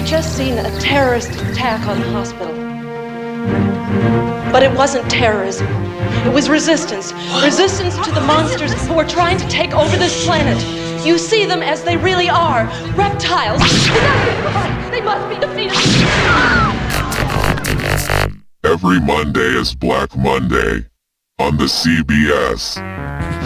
just seen a terrorist attack on the hospital. But it wasn't terrorism. It was resistance. Resistance to the monsters who are trying to take over this planet. You see them as they really are. Reptiles. They must be defeated. Every Monday is Black Monday on the CBS.